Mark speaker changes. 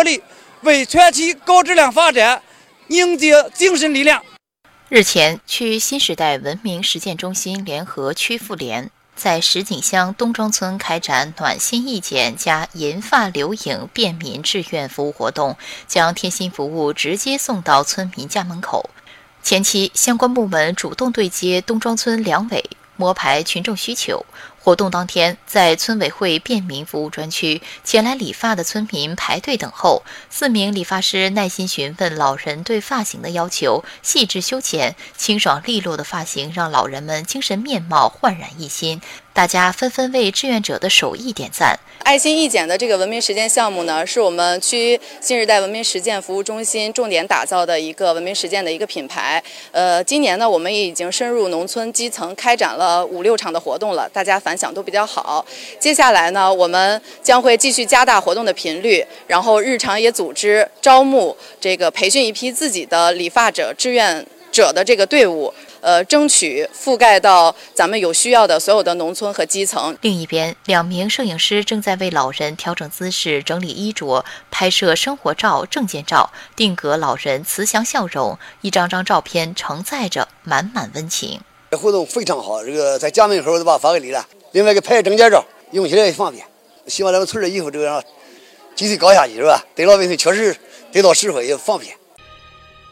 Speaker 1: 力，为全期高质量发展凝结精神力量。
Speaker 2: 日前，区新时代文明实践中心联合区妇联在石井乡东庄村开展暖心义剪加银发留影便民志愿服务活动，将贴心服务直接送到村民家门口。前期，相关部门主动对接东庄村两委，摸排群众需求。活动当天，在村委会便民服务专区，前来理发的村民排队等候，4名理发师耐心询问老人对发型的要求，细致修剪，清爽利落的发型让老人们精神面貌焕然一新。大家纷纷为志愿者的手艺点赞。
Speaker 3: 爱心义剪的这个文明实践项目呢，是我们区新时代文明实践服务中心重点打造的一个文明实践的一个品牌。今年呢，我们也已经深入农村基层，开展了5、6场的活动了，大家反响都比较好。接下来呢，我们将会继续加大活动的频率，然后日常也组织招募培训一批自己的理发者、志愿者的这个队伍。争取覆盖到咱们有需要的所有的农村和基层。
Speaker 2: 另一边，2名摄影师正在为老人调整姿势、整理衣着、拍摄生活照、证件照，定格老人慈祥笑容，一张张照片承载着满满温情。
Speaker 4: 这活动非常好，这个在家门口都把发给你了。另外一个拍证件照，用起来也方便。希望咱们村里以后这个集体搞下去是吧？对老百姓确实得到实惠也方便。